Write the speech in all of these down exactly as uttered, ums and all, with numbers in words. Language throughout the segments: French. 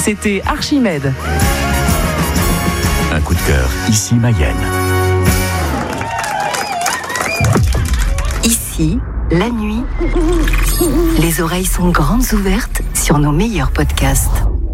C'était Archimède. Un coup de cœur, ici Mayenne. Ici, la nuit, les oreilles sont grandes ouvertes sur nos meilleurs podcasts.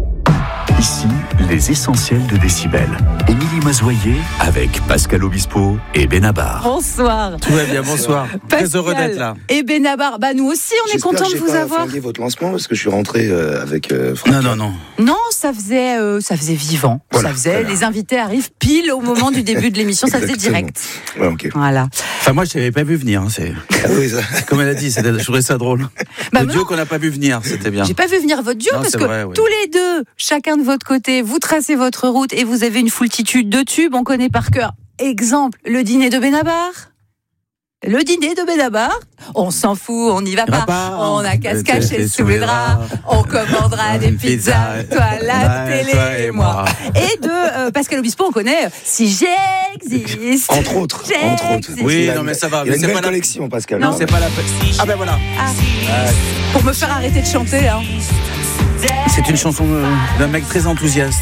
Ici, les essentiels de Décibel. Émilie Mazoyer avec Pascal Obispo et Benabar. Bonsoir. Tout va bien, bonsoir. Pascal Très heureux d'être là. Et Benabar, bah nous aussi, on J'espère est content que de j'ai vous pas avoir. flingué votre lancement parce que je suis rentré euh, avec euh, Franck. Non, non, non. Non, ça faisait, euh, ça faisait vivant. Voilà, ça faisait. voilà. Les invités arrivent pile au moment du début de l'émission. Ça faisait Exactement. direct. Ouais, ok. Voilà. Enfin, moi, je t'avais pas vu venir. Hein, c'est... Ah oui, ça- Comme elle a dit, c'était... je trouvais ça drôle. Bah Le non. duo qu'on n'a pas vu venir, c'était bien. J'ai pas vu venir votre duo Non, parce c'est que vrai, oui. tous les deux, chacun de votre côté, vous tracez votre route et vous avez une foultitude de tubes. On connaît par cœur. Exemple, le dîner de Benabar. Le dîner de Benabar. On s'en fout, on n'y va On pas. va pas, On a qu'à se le cacher tête sous les draps. On commandera des pizzas, toi la Ouais, télé toi et moi. Et de euh, Pascal Obispo, on connaît euh, Si j'existe. Entre autres, entre autres. J'existe. Oui, Il a non, une- mais ça va, Il mais a une c'est belle pas la- collection, Pascal. Non, Non, c'est pas la peine. Ah ben voilà. Ah. Pour me faire arrêter de chanter. Hein. C'est une chanson euh, d'un mec très enthousiaste.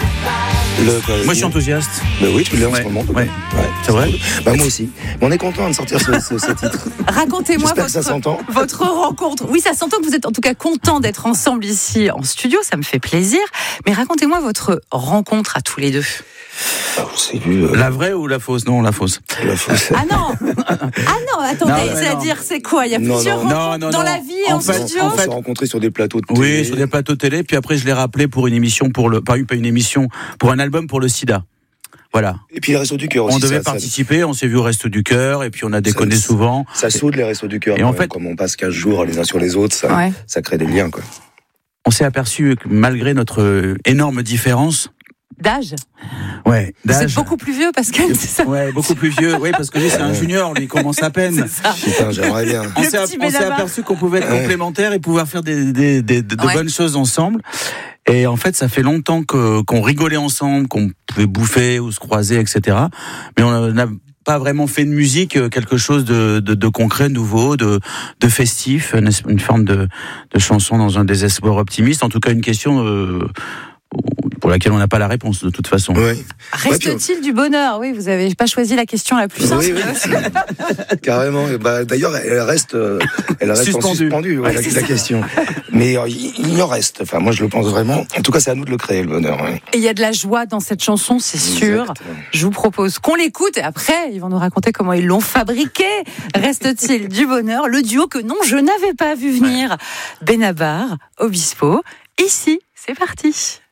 Le- quoi, Moi, je suis enthousiaste. Bah oui, tu l'es en Ouais, ce moment. ouais. Ouais, C'est vrai. Bah moi aussi. Mais on est content de sortir ce, ce, ce titre. Racontez-moi J'espère que ça votre, s'entend. votre rencontre. Oui, ça s'entend que vous êtes en tout cas content d'être ensemble ici en studio, ça me fait plaisir. Mais racontez-moi votre rencontre à tous les deux. Alors, on s'est vu. Euh, La vraie ou la fausse? Non, la fausse. la fausse. Ah non Ah non, attendez, Non, mais c'est-à-dire c'est quoi? Il y a Non, plusieurs non, rencontres non, non, dans non. la vie et en, En fait, studio On en fait- s'est rencontrés sur des plateaux de télé. Oui, sur des plateaux télé. Puis après, je l'ai rappelé pour une émission, pour le, pas une, pas une émission, pour un album pour le sida. Voilà. Et puis les Restos du Cœur aussi. On devait ça, ça- participer, on s'est vu au Resto du Cœur, et puis on a déconné Ça- souvent. Ça soude les Restos du Cœur. Et quand en même, fait- comme on passe quinze jours les uns sur les autres, ça, Ouais. ça crée des liens, quoi. On s'est aperçu que malgré notre euh, énorme différence, D'âge. ouais, Vous êtes d'âge, beaucoup plus vieux, Pascal, c'est ça? ouais, beaucoup plus vieux, oui, parce que lui c'est un junior, lui il commence à peine. C'est ça. Putain, j'aimerais bien. On Le s'est, petit on s'est Benabar. aperçu qu'on pouvait être Ouais. complémentaires et pouvoir faire des, des, des- de, de Ouais. bonnes choses ensemble. Et en fait, ça fait longtemps que, qu'on rigolait ensemble, qu'on pouvait bouffer ou se croiser, et cetera. Mais on n'a pas vraiment fait de musique euh, quelque chose de, de, de concret, nouveau, de, de festif, une, es- une forme de, de chanson dans un désespoir optimiste. En tout cas, une question euh, pour laquelle on n'a pas la réponse de toute façon. Ouais. Reste-t-il du bonheur? Oui, vous n'avez pas choisi la question la plus simple. Oui, oui. Carrément. Et bah, d'ailleurs, elle reste, euh, elle reste Suspendue. en suspendue, ouais, Ouais, la, c'est la ça. question. Mais euh, il, il en reste. Enfin, moi, je le pense vraiment. En tout cas, c'est à nous de le créer, le bonheur. Ouais. Et il y a de la joie dans cette chanson, c'est sûr. Exactement. Je vous propose qu'on l'écoute et après, ils vont nous raconter comment ils l'ont fabriqué. Reste-t-il du bonheur? Le duo que non, je n'avais pas vu venir. Benabar, Obispo. Ici, c'est parti.